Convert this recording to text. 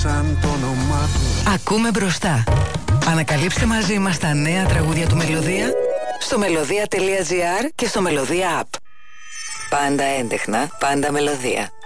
σαν το όνομά του. Ακούμε μπροστά. Ανακαλύψτε μαζί μας τα νέα τραγούδια του Μελωδία στο melodia.gr και στο Μελωδία App. Πάντα έντεχνα, πάντα Μελωδία.